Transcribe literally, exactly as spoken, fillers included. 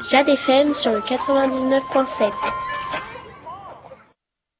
Jade F M sur le quatre-vingt-dix-neuf point sept.